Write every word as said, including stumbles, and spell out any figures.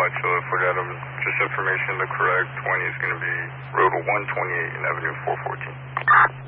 Chilla for that. Um, just information, the correct twenty is going to be Road one twenty-eight and Avenue four fourteen.